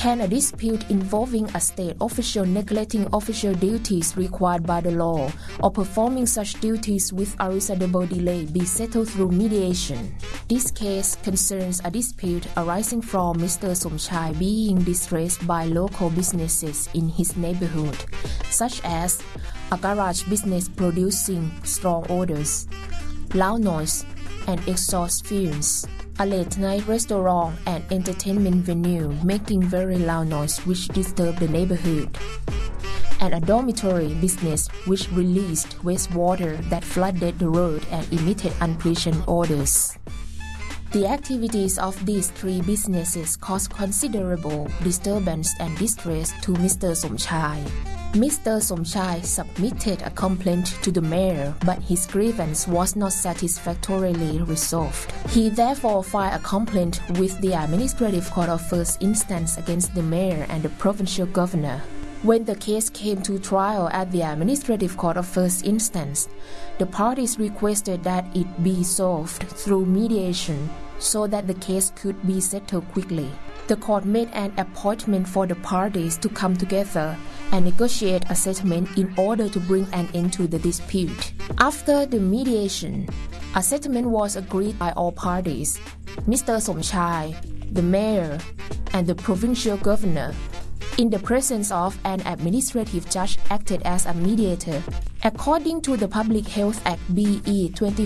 Can a dispute involving a state official neglecting official duties required by the law or performing such duties with a reasonable delay be settled through mediation? This case concerns a dispute arising from Mr. Somchai being distressed by local businesses in his neighborhood, such as a garage business producing strong odors, loud noise, and exhaust fumes, a late-night restaurant and entertainment venue making very loud noise which disturbed the neighborhood, and a dormitory business which released wastewater that flooded the road and emitted unpleasant odors. The activities of these three businesses caused considerable disturbance and distress to Mr. Somchai. Mr. Somchai submitted a complaint to the mayor, but his grievance was not satisfactorily resolved. He therefore filed a complaint with the Administrative Court of First Instance against the mayor and the provincial governor. When the case came to trial at the Administrative Court of First Instance, the parties requested that it be solved through mediation so that the case could be settled quickly. The court made an appointment for the parties to come together and negotiate a settlement in order to bring an end to the dispute. After the mediation, a settlement was agreed by all parties. Mr. Somchai, the mayor, and the provincial governor, in the presence of an administrative judge, acted as a mediator. According to the Public Health Act BE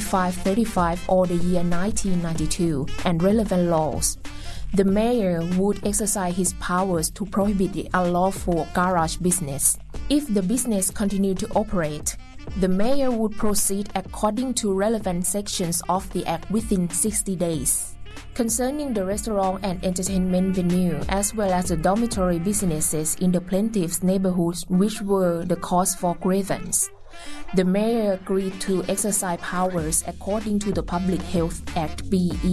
2535 or the year 1992 and relevant laws, the mayor would exercise his powers to prohibit the unlawful garage business. If the business continued to operate, the mayor would proceed according to relevant sections of the Act within 60 days. Concerning the restaurant and entertainment venue, as well as the dormitory businesses in the plaintiff's neighborhoods which were the cause for grievance, the mayor agreed to exercise powers according to the Public Health Act BE